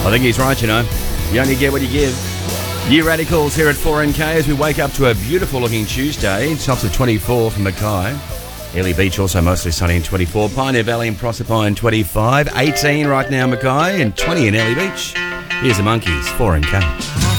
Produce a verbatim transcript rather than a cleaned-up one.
I think he's right, you know. You only get what you give. New Radicals here at four N K as we wake up to a beautiful looking Tuesday. Tops of twenty-four from Mackay. Airlie Beach also mostly sunny in twenty-four. Pioneer Valley and Proserpine twenty-five. eighteen right now Mackay and twenty in Airlie Beach. Here's the Monkeys, four N K.